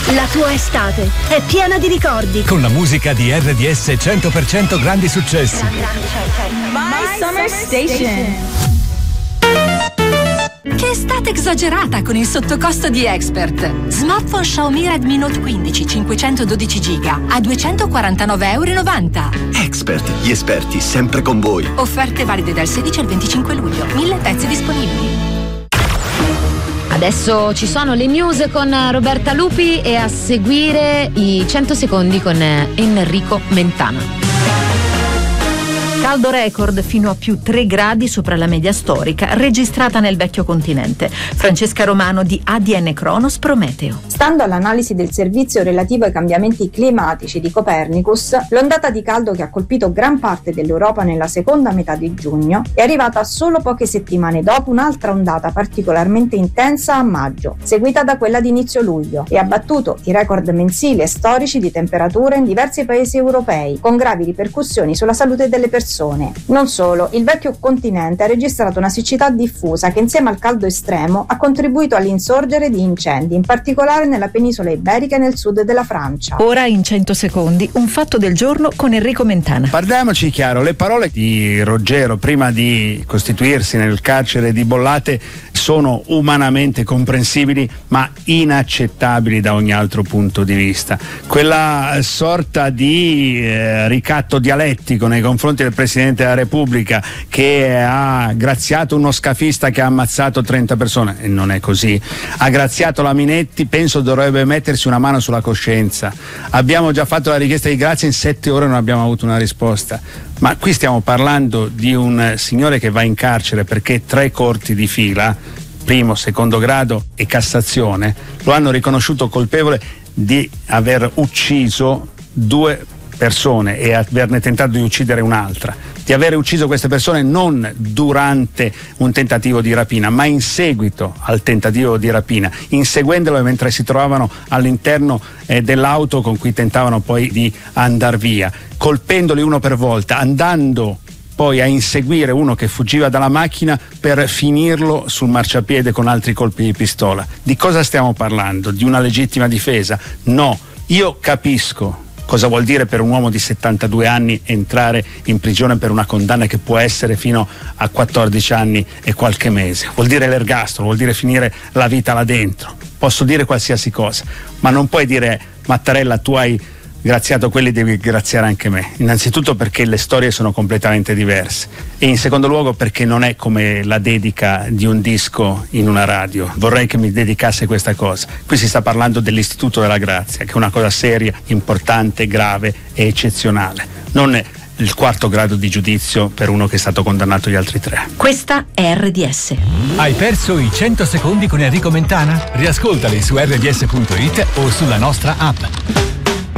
La tua estate è piena di ricordi. Con la musica di RDS 100% grandi successi. My Summer Station. Che estate esagerata con il sottocosto di Expert. Smartphone Xiaomi Redmi Note 15 512 GB a €249,90. Expert, gli esperti sempre con voi. Offerte valide dal 16 al 25 luglio. 1000 pezzi disponibili. Adesso ci sono le news con Roberta Lupi e a seguire i 100 secondi con Enrico Mentana. Caldo record fino a più 3 gradi sopra la media storica registrata nel vecchio continente. Francesca Romano di ADN Cronos Prometeo. Stando all'analisi del servizio relativo ai cambiamenti climatici di Copernicus, l'ondata di caldo che ha colpito gran parte dell'Europa nella seconda metà di giugno è arrivata solo poche settimane dopo un'altra ondata particolarmente intensa a maggio, seguita da quella di inizio luglio, e ha battuto i record mensili e storici di temperatura in diversi paesi europei, con gravi ripercussioni sulla salute delle persone. Non solo, il vecchio continente ha registrato una siccità diffusa che insieme al caldo estremo ha contribuito all'insorgere di incendi, in particolare nella penisola iberica e nel sud della Francia. Ora in 100 secondi un fatto del giorno con Enrico Mentana. Parliamoci chiaro, le parole di Ruggero prima di costituirsi nel carcere di Bollate sono umanamente comprensibili ma inaccettabili da ogni altro punto di vista. Quella sorta di ricatto dialettico nei confronti del Presidente della Repubblica che ha graziato uno scafista che ha ammazzato 30 persone, e non è così, ha graziato la Minetti, penso dovrebbe mettersi una mano sulla coscienza. Abbiamo già fatto la richiesta di grazia, in 7 ore non abbiamo avuto una risposta. Ma qui stiamo parlando di un signore che va in carcere perché 3 corti di fila, primo, secondo grado e Cassazione, lo hanno riconosciuto colpevole di aver ucciso 2 persone e averne tentato di uccidere un'altra, di aver ucciso queste persone non durante un tentativo di rapina, ma in seguito al tentativo di rapina, inseguendolo mentre si trovavano all'interno dell'auto con cui tentavano poi di andar via, colpendoli uno per volta, andando poi a inseguire uno che fuggiva dalla macchina per finirlo sul marciapiede con altri colpi di pistola. Di cosa stiamo parlando? Di una legittima difesa? No, io capisco cosa vuol dire per un uomo di 72 anni entrare in prigione per una condanna che può essere fino a 14 anni e qualche mese. Vuol dire l'ergastolo, vuol dire finire la vita là dentro. Posso dire qualsiasi cosa, ma non puoi dire: Mattarella, tu hai graziato quelli, devi graziare anche me. Innanzitutto perché le storie sono completamente diverse, e in secondo luogo perché non è come la dedica di un disco in una radio. Vorrei che mi dedicasse questa cosa. Qui si sta parlando dell'istituto della grazia, che è una cosa seria, importante, grave e eccezionale, non è il 4° grado di giudizio per uno che è stato condannato agli altri 3. Questa è RDS. Hai perso i 100 secondi con Enrico Mentana? Riascoltali su rds.it o sulla nostra app.